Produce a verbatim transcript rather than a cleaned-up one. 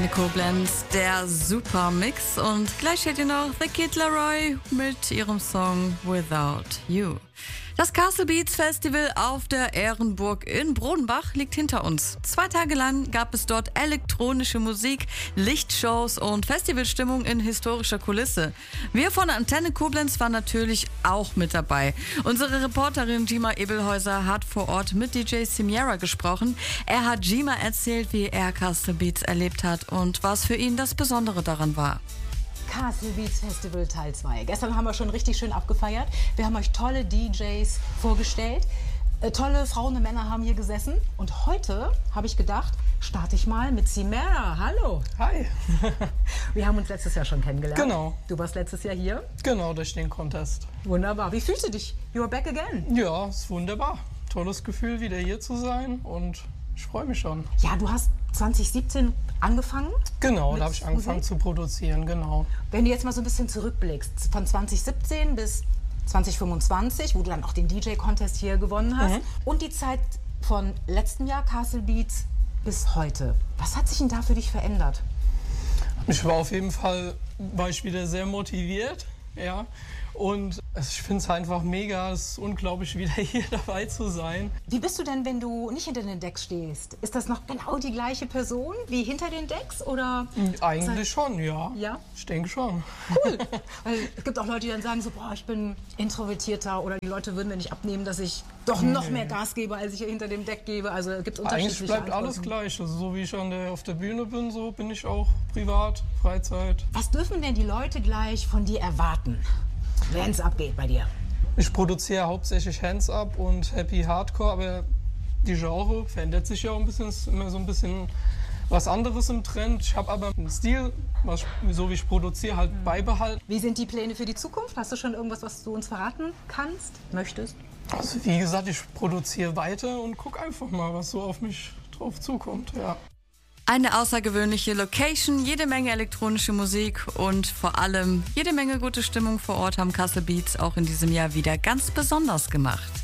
Koblenz, der Supermix, und gleich steht ihr noch The Kid Laroi mit ihrem Song Without You. Das Castle Beats Festival auf der Ehrenburg in Brodenbach liegt hinter uns. Zwei Tage lang gab es dort elektronische Musik, Lichtshows und Festivalstimmung in historischer Kulisse. Wir von Antenne Koblenz waren natürlich auch mit dabei. Unsere Reporterin Gima Ebelhäuser hat vor Ort mit D J Simiera gesprochen. Er hat Gima erzählt, wie er Castle Beats erlebt hat und was für ihn das Besondere daran war. Castle Beats Festival Teil zwei. Gestern haben wir schon richtig schön abgefeiert. Wir haben euch tolle D Js vorgestellt. Äh, tolle Frauen und Männer haben hier gesessen. Und heute habe ich gedacht, starte ich mal mit Simiera. Hallo. Hi. Wir haben uns letztes Jahr schon kennengelernt. Genau. Du warst letztes Jahr hier. Genau, durch den Contest. Wunderbar. Wie fühlst du dich? You are back again. Ja, ist wunderbar. Tolles Gefühl, wieder hier zu sein, und ich freue mich schon. Ja, du hast zwanzig siebzehn angefangen? Genau, da habe ich angefangen Musik? zu produzieren, genau. Wenn du jetzt mal so ein bisschen zurückblickst, von zwanzig siebzehn bis zwanzig fünfundzwanzig, wo du dann auch den D J-Contest hier gewonnen hast, mhm. und die Zeit von letztem Jahr, Castle Beats, bis heute. Was hat sich denn da für dich verändert? Ich war auf jeden Fall, war ich wieder sehr motiviert, ja. Und ich finde es einfach mega, es ist unglaublich, wieder hier dabei zu sein. Wie bist du denn, wenn du nicht hinter den Decks stehst? Ist das noch genau die gleiche Person wie hinter den Decks, oder? Eigentlich schon, ja. Ja? Ich denke schon. Cool. Weil es gibt auch Leute, die dann sagen so, boah, ich bin introvertierter, oder die Leute würden mir nicht abnehmen, dass ich doch noch mehr Gas gebe, als ich hier hinter dem Deck gebe. Also gibt es unterschiedliche Eigentlich bleibt Antworten. alles gleich. Also so wie ich an der, auf der Bühne bin, so bin ich auch privat, Freizeit. Was dürfen denn die Leute gleich von dir erwarten, wenn es abgeht bei dir? Ich produziere hauptsächlich Hands-Up und Happy Hardcore, aber die Genre verändert sich ja auch ein bisschen, ist immer so ein bisschen was anderes im Trend. Ich habe aber den Stil, was, so wie ich produziere, halt mhm. beibehalten. Wie sind die Pläne für die Zukunft? Hast du schon irgendwas, was du uns verraten kannst, möchtest? Also wie gesagt, ich produziere weiter und gucke einfach mal, was so auf mich drauf zukommt, ja. Eine außergewöhnliche Location, jede Menge elektronische Musik und vor allem jede Menge gute Stimmung vor Ort haben Castle Beats auch in diesem Jahr wieder ganz besonders gemacht.